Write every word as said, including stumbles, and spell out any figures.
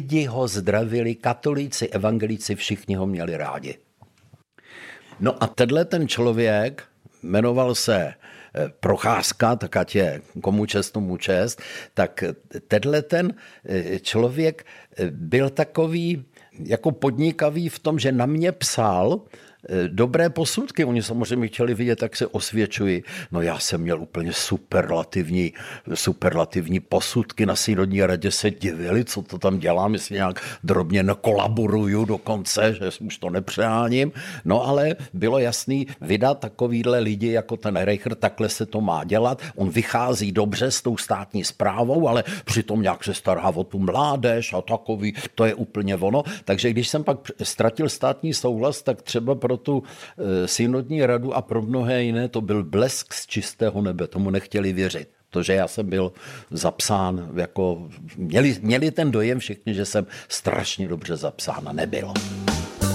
lidi ho zdravili, katolíci, evangelíci, všichni ho měli rádi. No a tenhle ten člověk jmenoval se Procházka, tak ať je komu čest, tomu čest, tak tenhle ten člověk byl takový jako podnikavý v tom, že na mě psal dobré posudky. Oni samozřejmě chtěli vidět, jak se osvědčují. No já jsem měl úplně superlativní, superlativní posudky na synodní radě, se divili, co to tam dělám, jestli nějak drobně nekolaboruju dokonce, že už to nepřeháním. No ale bylo jasný, vydat takovýhle lidi jako ten Reichert, takhle se to má dělat. On vychází dobře s tou státní správou, ale přitom nějak se stará o tu mládež a takový, to je úplně ono. Takže když jsem pak ztratil státní souhlas, tak třeba pro tu synodní radu a pro mnohé jiné to byl blesk z čistého nebe, tomu nechtěli věřit. To, že já jsem byl zapsán, jako měli, měli ten dojem všichni, že jsem strašně dobře zapsán a nebylo.